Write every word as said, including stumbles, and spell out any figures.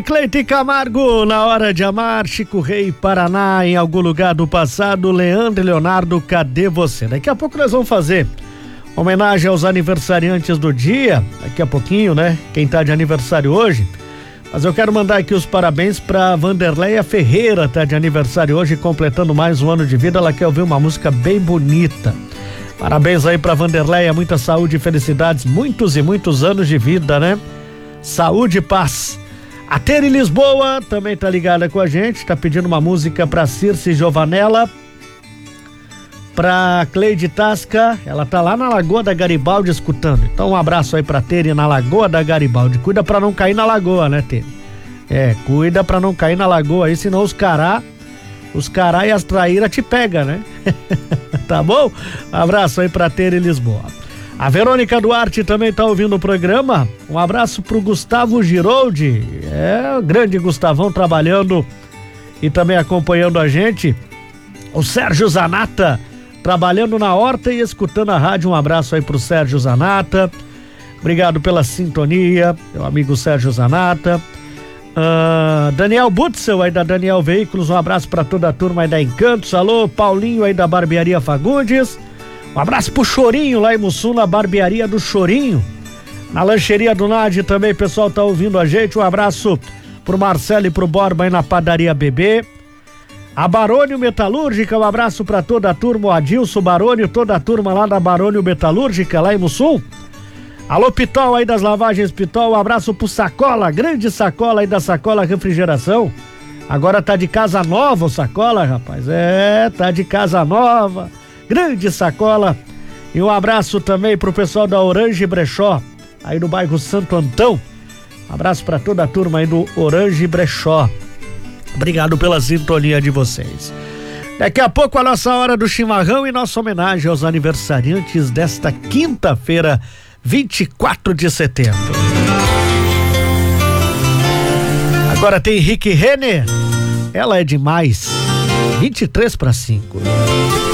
Cleite Camargo, Na Hora de Amar, Chico Rei, Paraná, Em Algum Lugar do Passado, Leandro e Leonardo, Cadê Você? Daqui a pouco nós vamos fazer homenagem aos aniversariantes do dia, daqui a pouquinho, né? Quem tá de aniversário hoje. Mas eu quero mandar aqui os parabéns pra Vanderleia Ferreira, tá de aniversário hoje, completando mais um ano de vida. Ela quer ouvir uma música bem bonita. Parabéns aí pra Vanderleia, muita saúde e felicidades, muitos e muitos anos de vida, né? Saúde e paz. A Tere Lisboa também tá ligada com a gente, tá pedindo uma música pra Circe Giovanella, pra Cleide Tasca, ela tá lá na Lagoa da Garibaldi escutando. Então um abraço aí pra Tere na Lagoa da Garibaldi. Cuida pra não cair na lagoa, né, Tere? É, cuida pra não cair na lagoa aí, senão os cará, os cará e as traíras te pegam, né? Tá bom? Abraço aí pra Tere Lisboa. A Verônica Duarte também tá ouvindo o programa. Um abraço pro Gustavo Giroldi. É, o grande Gustavão trabalhando e também acompanhando a gente. O Sérgio Zanata trabalhando na horta e escutando a rádio. Um abraço aí pro Sérgio Zanata. Obrigado pela sintonia, meu amigo Sérgio Zanata. Uh, Daniel Butzel aí da Daniel Veículos, um abraço para toda a turma aí da Encantos. Alô, Paulinho aí da Barbearia Fagundes. Um abraço pro Chorinho lá em Mussum, na Barbearia do Chorinho. Na Lancheria do Nadi também, o pessoal tá ouvindo a gente. Um abraço pro Marcelo e pro Borba aí na Padaria Bebê. A Barônio Metalúrgica, um abraço pra toda a turma, o Adilson Barônio, toda a turma lá da Barônio Metalúrgica, lá em Mussum. Alô, Pitol aí das lavagens Pitol, um abraço pro Sacola, grande Sacola aí da Sacola Refrigeração. Agora tá de casa nova o Sacola, rapaz, é, tá de casa nova, grande Sacola. E um abraço também pro pessoal da Orange Brechó, aí do bairro Santo Antão. Um abraço pra toda a turma aí do Orange Brechó. Obrigado pela sintonia de vocês. Daqui a pouco a nossa hora do chimarrão e nossa homenagem aos aniversariantes desta quinta-feira, vinte e quatro de setembro. Agora tem Rick Renner. Ela é demais. vinte e três para cinco.